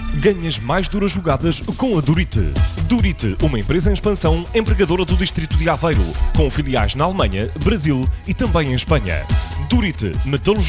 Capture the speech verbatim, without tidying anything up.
Ganhas mais duras jogadas com a Durite. Durite, uma empresa em expansão, empregadora do distrito de Aveiro, com filiais na Alemanha, Brasil e também em Espanha. Durite, metalurgia